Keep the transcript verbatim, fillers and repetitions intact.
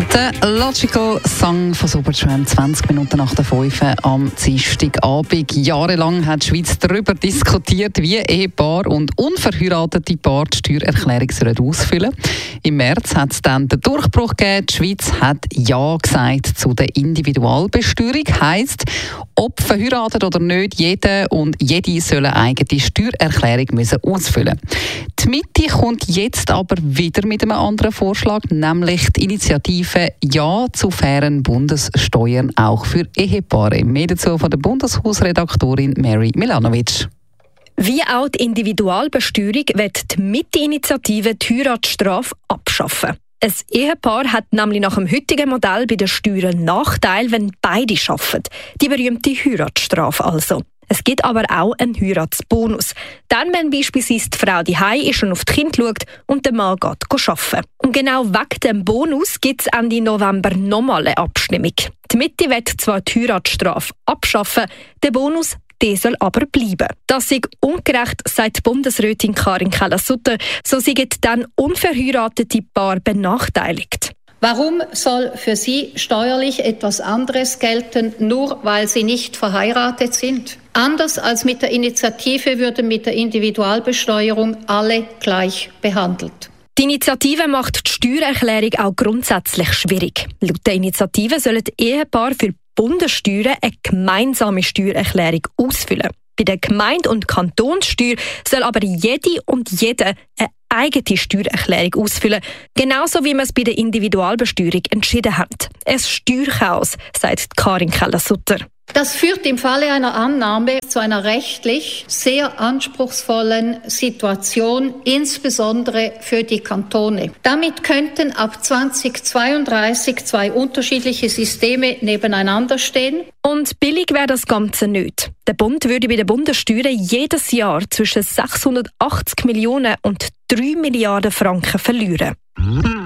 Der Logical Song von Supertramp, zwanzig Minuten nach der fünf am Dienstagabend. Jahrelang hat die Schweiz darüber diskutiert, wie Ehepaar und unverheiratete Paare die Steuererklärung sollen ausfüllen sollen. Im März hat es dann den Durchbruch gegeben. Die Schweiz hat Ja gesagt zu der Individualbesteuerung. Heisst, ob verheiratet oder nicht, jeder und jede soll eine eigene Steuererklärung müssen ausfüllen. Die Mitte kommt jetzt aber wieder mit einem anderen Vorschlag, nämlich die Initiative Ja zu fairen Bundessteuern auch für Ehepaare. Mehr dazu von der Bundeshausredaktorin Mary Milanovic. Wie auch die Individualbesteuerung wird die Mitte-Initiative die Heiratsstrafe abschaffen. Ein Ehepaar hat nämlich nach dem heutigen Modell bei den Steuern Nachteil, wenn beide arbeiten. Die berühmte Heiratsstrafe also. Es gibt aber auch einen Heiratsbonus. Dann, wenn beispielsweise die Frau daheim ist und auf die Kinder schaut und der Mann geht arbeiten. Und genau wegen dem Bonus gibt es Ende November nochmal eine Abstimmung. Die Mitte wird zwar die Heiratsstrafe abschaffen, der Bonus der soll aber bleiben. Das sei ungerecht, sagt Bundesrätin Karin Keller-Sutter. So sind dann unverheiratete Paare benachteiligt. Warum soll für Sie steuerlich etwas anderes gelten, nur weil Sie nicht verheiratet sind? Anders als mit der Initiative würden mit der Individualbesteuerung alle gleich behandelt. Die Initiative macht die Steuererklärung auch grundsätzlich schwierig. Laut der Initiative sollen die Ehepaare für Bundessteuern eine gemeinsame Steuererklärung ausfüllen. Bei der Gemeinde- und Kantonssteuer soll aber jede und jeder eine eigene Steuererklärung ausfüllen, genauso wie wir es bei der Individualbesteuerung entschieden haben. Ein Steuerchaos, sagt Karin Keller-Sutter. Das führt im Falle einer Annahme zu einer rechtlich sehr anspruchsvollen Situation, insbesondere für die Kantone. Damit könnten ab zweitausendzweiunddreißig zwei unterschiedliche Systeme nebeneinander stehen. Und billig wäre das Ganze nicht. Der Bund würde bei den Bundessteuern jedes Jahr zwischen sechshundertachtzig Millionen und drei Milliarden Franken verlieren.